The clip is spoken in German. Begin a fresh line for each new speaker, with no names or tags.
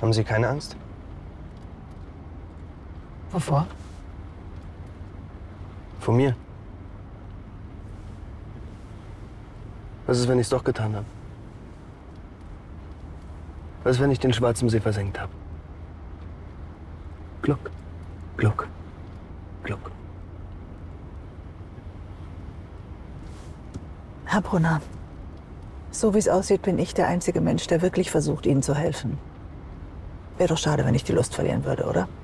Haben Sie keine Angst?
Wovor?
Vor mir? Was ist, wenn ich es doch getan habe? Was ist, wenn ich den Schwarzen See versenkt habe? Gluck, Gluck, Gluck.
Herr Brunner, so wie es aussieht, bin ich der einzige Mensch, der wirklich versucht, Ihnen zu helfen. Wäre doch schade, wenn ich die Lust verlieren würde, oder?